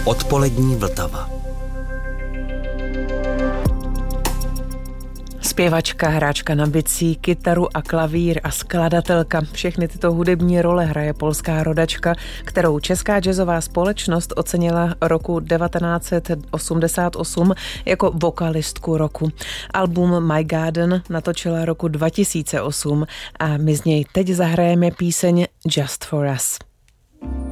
Odpolední Vltava. Zpěvačka, hráčka na bicí, kytaru a klavír a skladatelka. Všechny tyto hudební role hraje polská rodačka, kterou Česká jazzová společnost ocenila roku 1988 jako vokalistku roku. Album My Garden natočila roku 2008 a my z něj teď zahrajeme píseň Just for Us.